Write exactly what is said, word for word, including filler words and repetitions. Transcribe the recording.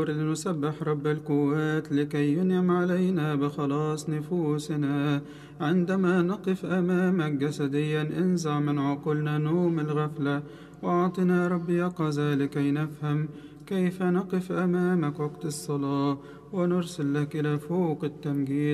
لنسبح رب القوات لكي ينعم علينا بخلاص نفوسنا. عندما نقف أمامك جسديا انزع من عقولنا نوم الغفلة، وأعطنا رب يقظة لكي نفهم كيف نقف أمامك وقت الصلاة ونرسل لك إلى فوق التمجيد